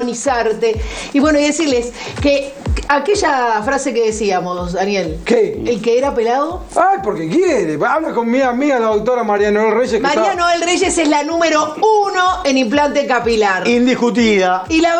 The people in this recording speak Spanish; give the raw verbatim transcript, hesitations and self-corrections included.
armonizarte. Y bueno, y decirles que aquella frase que decíamos, Daniel. ¿Qué? El que era pelado. Ay, porque quiere. Habla con mi amiga, la doctora María Noel Reyes. Que María está... Noel Reyes es la número uno en implante capilar. Indiscutida. Y la